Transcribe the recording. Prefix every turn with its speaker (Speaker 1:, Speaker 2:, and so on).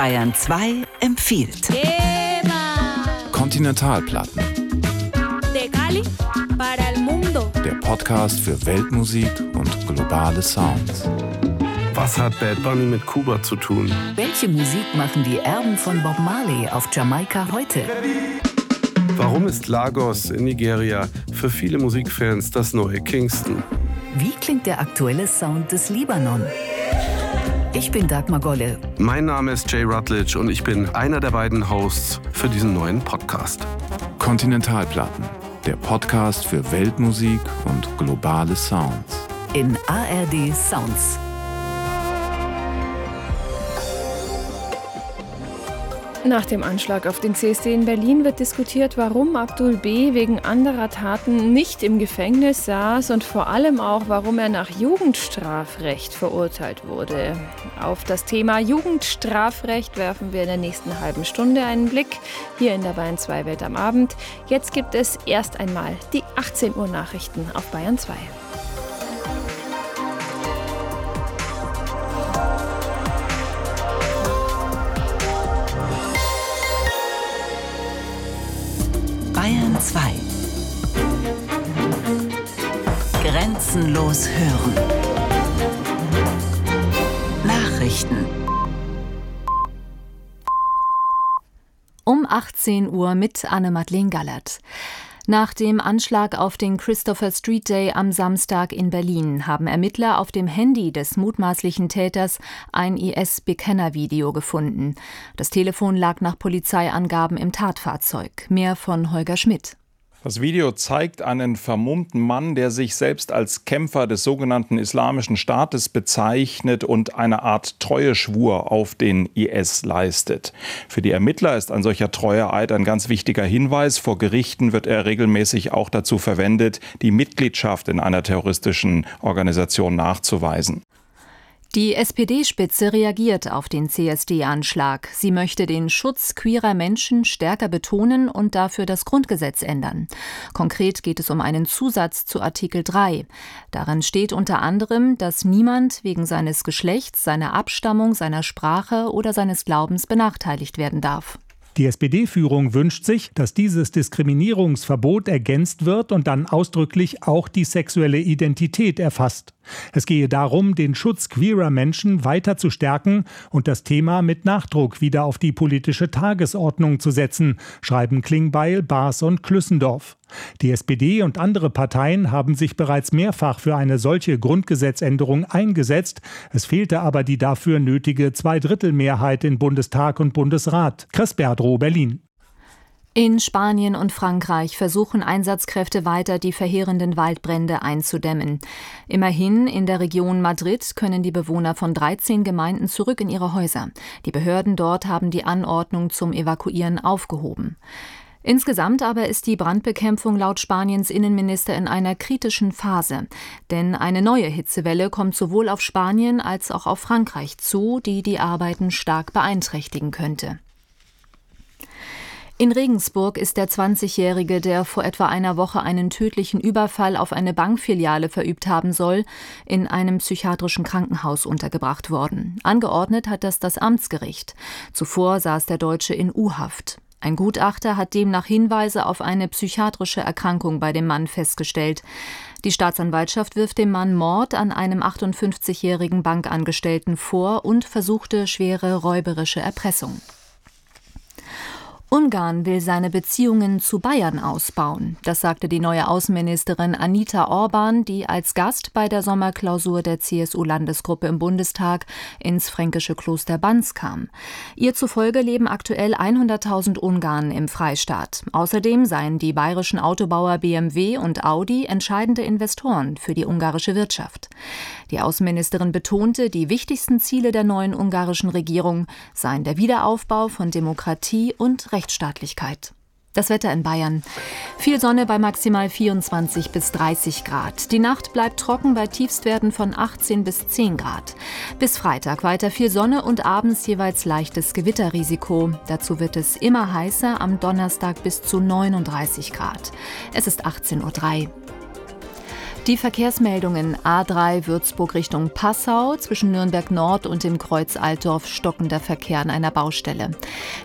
Speaker 1: Bayern 2 empfiehlt.
Speaker 2: Kontinentalplatten.
Speaker 3: De Cali para el mundo.
Speaker 2: Der Podcast für Weltmusik und globale Sounds.
Speaker 4: Was hat Bad Bunny mit Kuba zu tun?
Speaker 1: Welche Musik machen die Erben von Bob Marley auf Jamaika heute?
Speaker 4: Warum ist Lagos in Nigeria für viele Musikfans das neue Kingston?
Speaker 1: Wie klingt der aktuelle Sound des Libanon? Ich bin Dagmar Golle.
Speaker 4: Mein Name ist Jay Rutledge und ich bin einer der beiden Hosts für diesen neuen Podcast.
Speaker 2: Kontinentalplatten. Der Podcast für Weltmusik und globale Sounds.
Speaker 1: In ARD Sounds.
Speaker 5: Nach dem Anschlag auf den CSD in Berlin wird diskutiert, warum Abdul B. wegen anderer Taten nicht im Gefängnis saß und vor allem auch, warum er nach Jugendstrafrecht verurteilt wurde. Auf das Thema Jugendstrafrecht werfen wir in der nächsten halben Stunde einen Blick hier in der Bayern 2 Welt am Abend. Jetzt gibt es erst einmal die 18 Uhr Nachrichten auf Bayern 2.
Speaker 1: Bayern 2. Grenzenlos hören. Nachrichten.
Speaker 6: Um 18 Uhr mit Anne-Madeleine Gallert. Nach dem Anschlag auf den Christopher Street Day am Samstag in Berlin haben Ermittler auf dem Handy des mutmaßlichen Täters ein IS-Bekenner-Video gefunden. Das Telefon lag nach Polizeiangaben im Tatfahrzeug. Mehr von Holger Schmidt.
Speaker 7: Das Video zeigt einen vermummten Mann, der sich selbst als Kämpfer des sogenannten Islamischen Staates bezeichnet und eine Art Treueschwur auf den IS leistet. Für die Ermittler ist ein solcher Treueeid ein ganz wichtiger Hinweis. Vor Gerichten wird er regelmäßig auch dazu verwendet, die Mitgliedschaft in einer terroristischen Organisation nachzuweisen.
Speaker 6: Die SPD-Spitze reagiert auf den CSD-Anschlag. Sie möchte den Schutz queerer Menschen stärker betonen und dafür das Grundgesetz ändern. Konkret geht es um einen Zusatz zu Artikel 3. Darin steht unter anderem, dass niemand wegen seines Geschlechts, seiner Abstammung, seiner Sprache oder seines Glaubens benachteiligt werden darf.
Speaker 8: Die SPD-Führung wünscht sich, dass dieses Diskriminierungsverbot ergänzt wird und dann ausdrücklich auch die sexuelle Identität erfasst. Es gehe darum, den Schutz queerer Menschen weiter zu stärken und das Thema mit Nachdruck wieder auf die politische Tagesordnung zu setzen, schreiben Klingbeil, Baas und Klüssendorf. Die SPD und andere Parteien haben sich bereits mehrfach für eine solche Grundgesetzänderung eingesetzt. Es fehlte aber die dafür nötige Zweidrittelmehrheit in Bundestag und Bundesrat. Chris Berdrow, Berlin.
Speaker 6: In Spanien und Frankreich versuchen Einsatzkräfte weiter, die verheerenden Waldbrände einzudämmen. Immerhin, in der Region Madrid können die Bewohner von 13 Gemeinden zurück in ihre Häuser. Die Behörden dort haben die Anordnung zum Evakuieren aufgehoben. Insgesamt aber ist die Brandbekämpfung laut Spaniens Innenminister in einer kritischen Phase. Denn eine neue Hitzewelle kommt sowohl auf Spanien als auch auf Frankreich zu, die die Arbeiten stark beeinträchtigen könnte. In Regensburg ist der 20-Jährige, der vor etwa einer Woche einen tödlichen Überfall auf eine Bankfiliale verübt haben soll, in einem psychiatrischen Krankenhaus untergebracht worden. Angeordnet hat das Amtsgericht. Zuvor saß der Deutsche in U-Haft. Ein Gutachter hat demnach Hinweise auf eine psychiatrische Erkrankung bei dem Mann festgestellt. Die Staatsanwaltschaft wirft dem Mann Mord an einem 58-jährigen Bankangestellten vor und versuchte schwere räuberische Erpressung. Ungarn will seine Beziehungen zu Bayern ausbauen. Das sagte die neue Außenministerin Anita Orban, die als Gast bei der Sommerklausur der CSU-Landesgruppe im Bundestag ins fränkische Kloster Banz kam. Ihr zufolge leben aktuell 100.000 Ungarn im Freistaat. Außerdem seien die bayerischen Autobauer BMW und Audi entscheidende Investoren für die ungarische Wirtschaft. Die Außenministerin betonte, die wichtigsten Ziele der neuen ungarischen Regierung seien der Wiederaufbau von Demokratie und Rechtsstaatlichkeit. Das Wetter in Bayern. Viel Sonne bei maximal 24 bis 30 Grad. Die Nacht bleibt trocken bei Tiefstwerten von 18 bis 10 Grad. Bis Freitag weiter viel Sonne und abends jeweils leichtes Gewitterrisiko. Dazu wird es immer heißer, am Donnerstag bis zu 39 Grad. Es ist 18:03 Uhr. Die Verkehrsmeldungen: A3 Würzburg Richtung Passau, zwischen Nürnberg Nord und dem Kreuz Altdorf stockender Verkehr an einer Baustelle.